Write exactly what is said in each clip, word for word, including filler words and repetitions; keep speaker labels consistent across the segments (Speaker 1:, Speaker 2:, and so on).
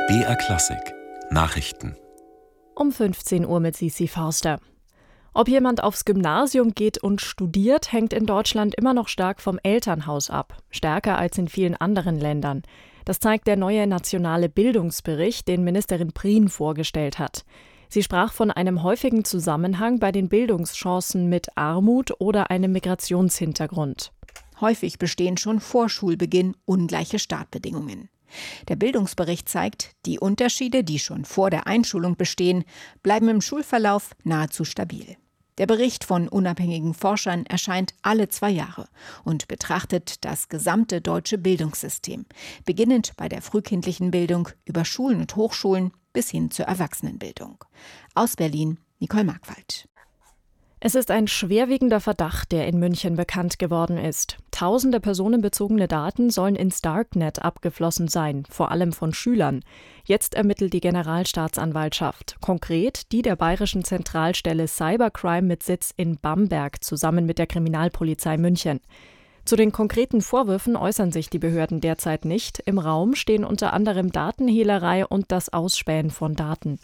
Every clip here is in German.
Speaker 1: B R Klassik Nachrichten
Speaker 2: Um fünfzehn Uhr mit Sisi Forster. Ob jemand aufs Gymnasium geht und studiert, hängt in Deutschland immer noch stark vom Elternhaus ab. Stärker als in vielen anderen Ländern. Das zeigt der neue nationale Bildungsbericht, den Ministerin Prien vorgestellt hat. Sie sprach von einem häufigen Zusammenhang bei den Bildungschancen mit Armut oder einem Migrationshintergrund.
Speaker 3: Häufig bestehen schon vor Schulbeginn ungleiche Startbedingungen. Der Bildungsbericht zeigt, die Unterschiede, die schon vor der Einschulung bestehen, bleiben im Schulverlauf nahezu stabil. Der Bericht von unabhängigen Forschern erscheint alle zwei Jahre und betrachtet das gesamte deutsche Bildungssystem, beginnend bei der frühkindlichen Bildung über Schulen und Hochschulen bis hin zur Erwachsenenbildung. Aus Berlin, Nicole Markwald.
Speaker 2: Es ist ein schwerwiegender Verdacht, der in München bekannt geworden ist. Tausende personenbezogene Daten sollen ins Darknet abgeflossen sein, vor allem von Schülern. Jetzt ermittelt die Generalstaatsanwaltschaft, konkret die der Bayerischen Zentralstelle Cybercrime mit Sitz in Bamberg, zusammen mit der Kriminalpolizei München. Zu den konkreten Vorwürfen äußern sich die Behörden derzeit nicht. Im Raum stehen unter anderem Datenhehlerei und das Ausspähen von Daten.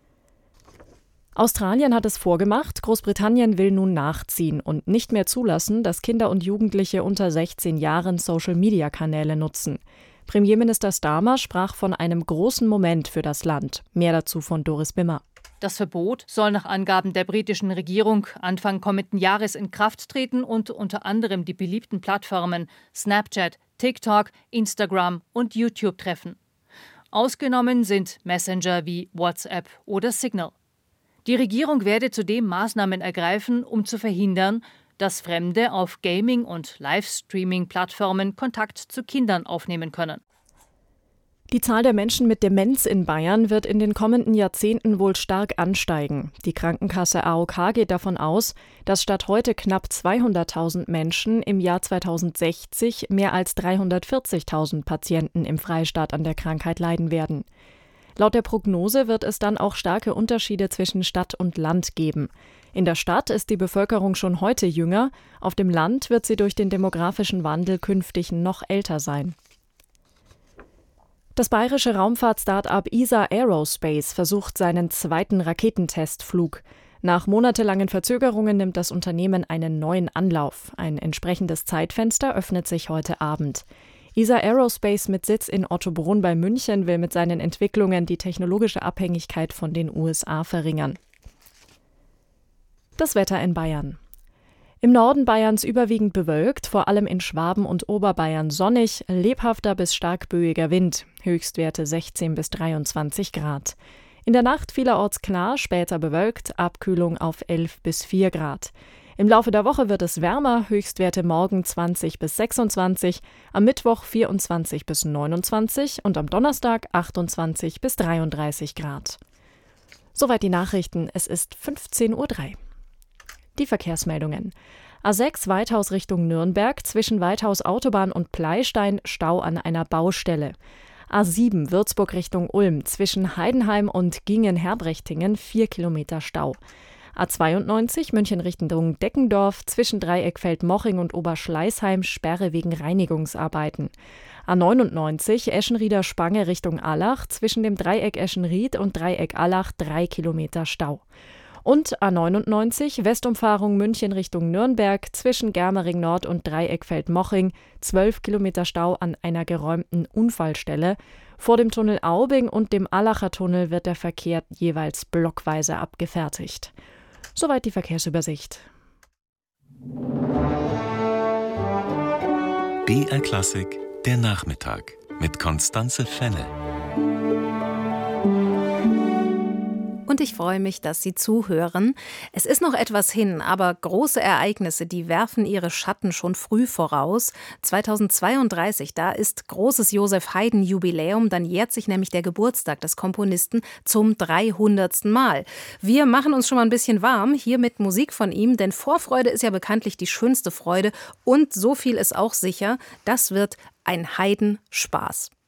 Speaker 2: Australien hat es vorgemacht, Großbritannien will nun nachziehen und nicht mehr zulassen, dass Kinder und Jugendliche unter sechzehn Jahren Social-Media-Kanäle nutzen. Premierminister Starmer sprach von einem großen Moment für das Land. Mehr dazu von Doris Bimmer.
Speaker 4: Das Verbot soll nach Angaben der britischen Regierung Anfang kommenden Jahres in Kraft treten und unter anderem die beliebten Plattformen Snapchat, TikTok, Instagram und YouTube treffen. Ausgenommen sind Messenger wie WhatsApp oder Signal. Die Regierung werde zudem Maßnahmen ergreifen, um zu verhindern, dass Fremde auf Gaming- und Livestreaming-Plattformen Kontakt zu Kindern aufnehmen können.
Speaker 2: Die Zahl der Menschen mit Demenz in Bayern wird in den kommenden Jahrzehnten wohl stark ansteigen. Die Krankenkasse A O K geht davon aus, dass statt heute knapp zweihunderttausend Menschen im Jahr zweitausendsechzig mehr als dreihundertvierzigtausend Patienten im Freistaat an der Krankheit leiden werden. Laut der Prognose wird es dann auch starke Unterschiede zwischen Stadt und Land geben. In der Stadt ist die Bevölkerung schon heute jünger, auf dem Land wird sie durch den demografischen Wandel künftig noch älter sein. Das bayerische Raumfahrt-Start-up E S A Aerospace versucht seinen zweiten Raketentestflug. Nach monatelangen Verzögerungen nimmt das Unternehmen einen neuen Anlauf. Ein entsprechendes Zeitfenster öffnet sich heute Abend. E S A Aerospace mit Sitz in Ottobrunn bei München will mit seinen Entwicklungen die technologische Abhängigkeit von den U S A verringern. Das Wetter in Bayern. Im Norden Bayerns überwiegend bewölkt, vor allem in Schwaben und Oberbayern sonnig, lebhafter bis stark böiger Wind, Höchstwerte sechzehn bis dreiundzwanzig Grad. In der Nacht vielerorts klar, später bewölkt, Abkühlung auf elf bis vier Grad. Im Laufe der Woche wird es wärmer, Höchstwerte morgen zwanzig bis sechsundzwanzig, am Mittwoch vierundzwanzig bis neunundzwanzig und am Donnerstag achtundzwanzig bis dreiunddreißig Grad. Soweit die Nachrichten, es ist fünfzehn Uhr drei. Die Verkehrsmeldungen. A sechs Weithaus Richtung Nürnberg, zwischen Weithaus Autobahn und Pleystein, Stau an einer Baustelle. A sieben Würzburg Richtung Ulm, zwischen Heidenheim und Gingen-Herbrechtingen, vier Kilometer Stau. A zweiundneunzig München Richtung Deckendorf, zwischen Dreieck Feldmoching und Oberschleißheim, Sperre wegen Reinigungsarbeiten. A neunundneunzig Eschenrieder Spange Richtung Allach, zwischen dem Dreieck Eschenried und Dreieck Allach, drei Kilometer Stau. Und A neunundneunzig Westumfahrung München Richtung Nürnberg, zwischen Germering Nord und Dreieck Feldmoching, zwölf Kilometer Stau an einer geräumten Unfallstelle. Vor dem Tunnel Aubing und dem Allacher Tunnel wird der Verkehr jeweils blockweise abgefertigt. Soweit die Verkehrsübersicht.
Speaker 1: B R Klassik, der Nachmittag mit Constanze Fenne.
Speaker 5: Und ich freue mich, dass Sie zuhören. Es ist noch etwas hin, aber große Ereignisse, die werfen ihre Schatten schon früh voraus. zweitausendzweiunddreißig, da ist großes Joseph Haydn-Jubiläum, dann jährt sich nämlich der Geburtstag des Komponisten zum dreihundertsten Mal. Wir machen uns schon mal ein bisschen warm, hier mit Musik von ihm, denn Vorfreude ist ja bekanntlich die schönste Freude und so viel ist auch sicher, das wird ein Haydn-Spaß.